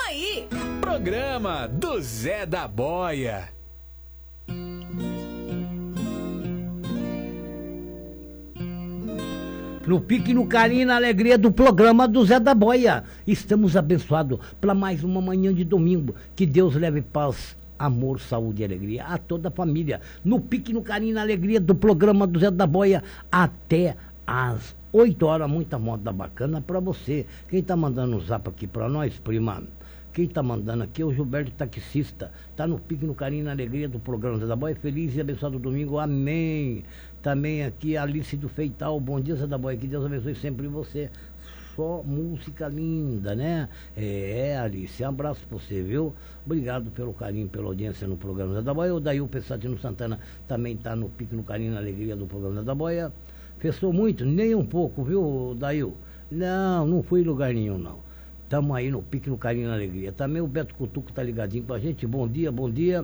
aí. Programa do Zé da Boia. No pique, no carinho e na alegria do programa do Zé da Boia. Estamos abençoados para mais uma manhã de domingo. Que Deus leve paz, amor, saúde e alegria a toda a família. No pique, no carinho e na alegria do programa do Zé da Boia até às 8 horas. Muita moda bacana para você. Quem tá mandando um zap aqui para nós, prima? Quem tá mandando aqui é o Gilberto Taxista. Tá no pique, no carinho e na alegria do programa Zé da Boia. Feliz e abençoado domingo. Amém. Também aqui a Alice do Feital. Bom dia, Zé da Boia. Que Deus abençoe sempre você. Só música linda, né? Alice, um abraço pra você, viu? Obrigado pelo carinho, pela audiência no programa Zé da Boia. O Dail Pessatino Santana também tá no pique, no carinho e na alegria do programa Zé da Boia. Festou muito? Nem um pouco, viu, Dail? Não fui em lugar nenhum, não. Tamo aí no pique, no carinho e na alegria. Também o Beto Cutuco tá ligadinho com a gente. Bom dia, bom dia.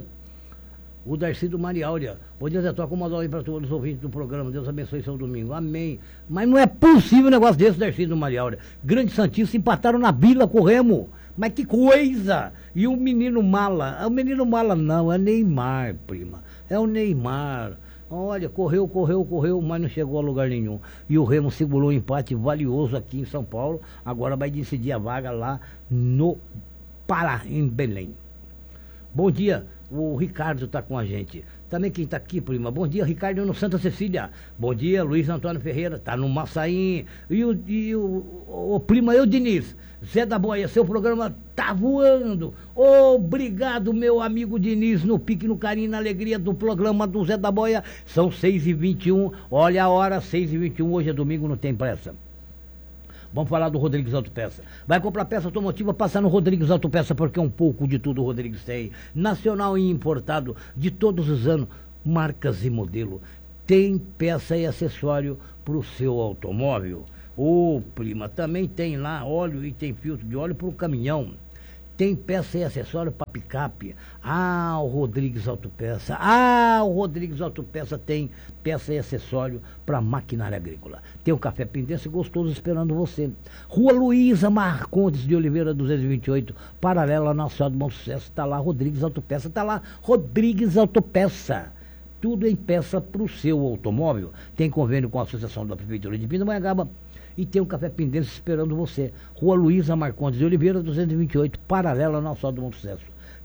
O Darcy do Mariáurea. Bom dia, Zé Tó. Acomodou aí para todos os ouvintes do programa. Deus abençoe seu domingo. Amém. Mas não é possível um negócio desse, Darcy do Mariáurea. Grande Santista empataram na Vila com o Remo. Mas que coisa! E o menino mala. O menino mala não, é Neymar, prima. É o Neymar. Olha, correu, mas não chegou a lugar nenhum. E o Remo segurou um empate valioso aqui em São Paulo. Agora vai decidir a vaga lá no Pará, em Belém. Bom dia, o Ricardo está com a gente. Também quem está aqui, prima. Bom dia, Ricardo no Santa Cecília. Bom dia, Luiz Antônio Ferreira, está no Massaim. E o prima, eu, Diniz. Zé da Boia, seu programa tá voando. Obrigado, meu amigo Diniz, no pique, no carinho, na alegria do programa do Zé da Boia. São 6h21, olha a hora, 6h21, hoje é domingo, não tem pressa. Vamos falar do Rodrigues Autopeça. Vai comprar peça automotiva, passa no Rodrigues Autopeça, porque um pouco de tudo o Rodrigues tem. Nacional e importado, de todos os anos, marcas e modelo. Tem peça e acessório para o seu automóvel. Prima, também tem lá óleo e tem filtro de óleo para o caminhão. Tem peça e acessório para picape. O Rodrigues Autopeça. O Rodrigues Autopeça tem peça e acessório para maquinária agrícola. Tem um café Pindense gostoso esperando você. Rua Luísa Marcondes de Oliveira 228, paralela na Cidade do Bom Sucesso. Está lá Rodrigues Autopeça. Está lá Rodrigues Autopeça. Tudo em peça para o seu automóvel. Tem convênio com a Associação da Prefeitura de Pindamonhangaba. E tem um café Pindense esperando você. Rua Luísa Marcondes de Oliveira, 228, paralela na Cidade do Bom Sucesso.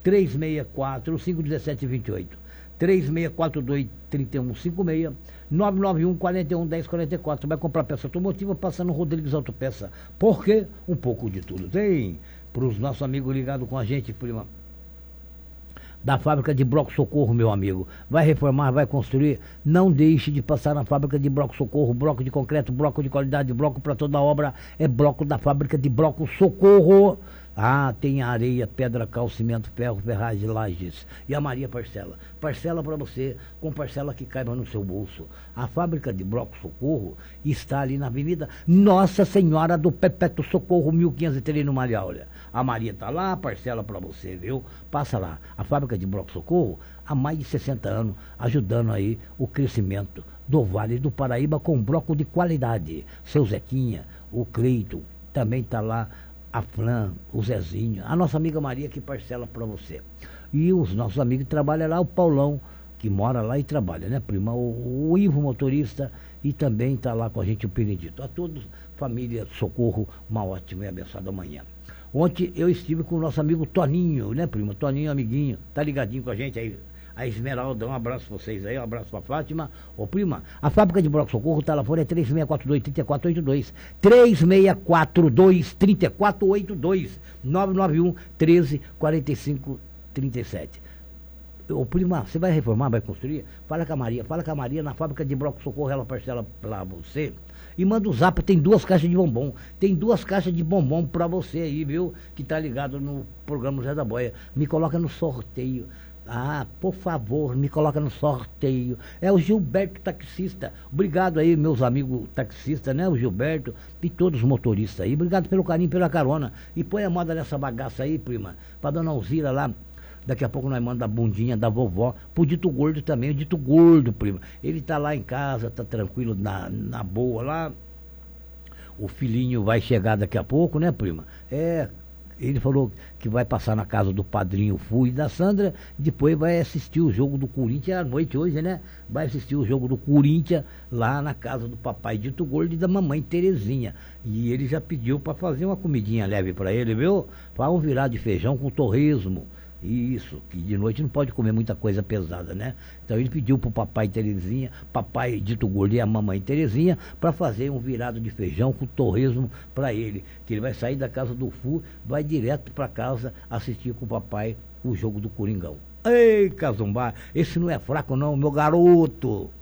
364-517-28. 3642-3156. 991-41-1044. Vai comprar peça automotiva, passa no Rodrigues Autopeça. Porque um pouco de tudo tem. Para os nossos amigos ligados com a gente, prima. Da fábrica de Bloco Socorro, meu amigo. Vai reformar, vai construir, não deixe de passar na fábrica de Bloco Socorro. Bloco de concreto, bloco de qualidade, bloco para toda obra. É bloco da fábrica de Bloco Socorro. Tem areia, pedra, cal, cimento, ferro, ferragem, lajes. E a Maria Parcela. Parcela para você, com parcela que caiba no seu bolso. A fábrica de Bloco Socorro está ali na Avenida Nossa Senhora do Perpétuo Socorro, 1503 no Mariáurea. A Maria está lá, parcela para você, viu? Passa lá. A fábrica de Bloco Socorro, há mais de 60 anos, ajudando aí o crescimento do Vale do Paraíba com bloco de qualidade. Seu Zequinha, o Cleito, também está lá. A Flan, o Zezinho, a nossa amiga Maria que parcela para você. E os nossos amigos que trabalham lá, o Paulão, que mora lá e trabalha, né, prima? O Ivo, motorista, e também está lá com a gente o Benedito. A todos, família Socorro, uma ótima e abençoada manhã. Ontem eu estive com o nosso amigo Toninho, né, prima? Toninho, amiguinho, tá ligadinho com a gente aí. A Esmeralda, um abraço pra vocês aí, um abraço pra Fátima. Prima, a fábrica de Bloco Socorro tá lá fora, é 3642-3482. 3642-3482. 991-13-45-37. Prima, você vai reformar, vai construir? Fala com a Maria na fábrica de Bloco Socorro, ela parcela pra você. E manda o zap, tem 2 caixas de bombom. Tem 2 caixas de bombom pra você aí, viu? Que tá ligado no programa Zé da Boia. Me coloca no sorteio. Por favor, me coloca no sorteio. É o Gilberto Taxista. Obrigado aí, meus amigos taxistas, né? O Gilberto e todos os motoristas aí. Obrigado pelo carinho, pela carona. E põe a moda nessa bagaça aí, prima. Pra dona Alzira lá. Daqui a pouco nós mandamos a bundinha da vovó. Pro Dito Gordo também. O Dito Gordo, prima. Ele tá lá em casa, tá tranquilo, na boa lá. O filhinho vai chegar daqui a pouco, né, prima? Ele falou que vai passar na casa do padrinho Fu e da Sandra, depois vai assistir o jogo do Corinthians à noite hoje, né? Vai assistir o jogo do Corinthians lá na casa do papai Dito Gordo e da mamãe Terezinha. E ele já pediu para fazer uma comidinha leve para ele, viu? Para um virado de feijão com torresmo. Isso, que de noite não pode comer muita coisa pesada, né? Então ele pediu pro papai Terezinha, papai Dito Gordo e a mamãe Terezinha, para fazer um virado de feijão com torresmo para ele. Que ele vai sair da casa do Fu, vai direto para casa assistir com o papai o jogo do Coringão. Ei, Cazumbá, esse não é fraco não, meu garoto.